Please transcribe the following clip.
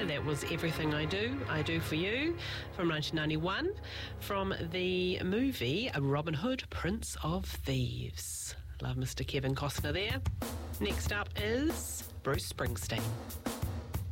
That was Everything I Do For You from 1991 from the movie Robin Hood, Prince of Thieves. Love Mr. Kevin Costner there. Next up is Bruce Springsteen.